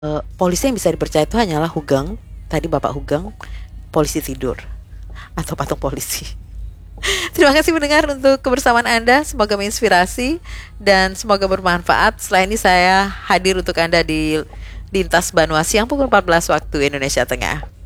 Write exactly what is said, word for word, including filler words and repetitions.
uh, polisi yang bisa dipercaya itu hanyalah Hugeng, tadi Bapak Hugeng, polisi tidur atau patung polisi. Terima kasih mendengar untuk kebersamaan Anda, semoga menginspirasi dan semoga bermanfaat. Setelah ini saya hadir untuk Anda di Lintas Banua siang pukul empat belas waktu Indonesia Tengah.